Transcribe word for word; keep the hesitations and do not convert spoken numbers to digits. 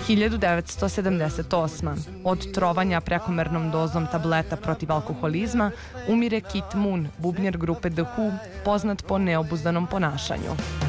hiljadu devetsto sedamdeset osma. Od trovanja prekomernom dozom tableta protiv alkoholizma umire Keith Moon, bubnjar grupe The Who, poznat po neobuzdanom ponašanju.